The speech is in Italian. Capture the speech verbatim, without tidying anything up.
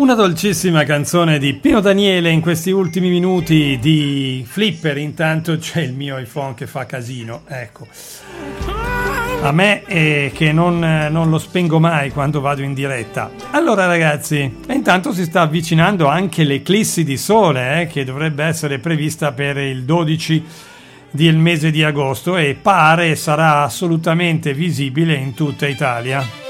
Una dolcissima canzone di Pino Daniele in questi ultimi minuti di Flipper. Intanto c'è il mio iPhone che fa casino, ecco. A me è che non, non lo spengo mai quando vado in diretta. Allora ragazzi, intanto si sta avvicinando anche l'eclissi di sole, eh, che dovrebbe essere prevista per il dodici del mese di agosto e pare sarà assolutamente visibile in tutta Italia.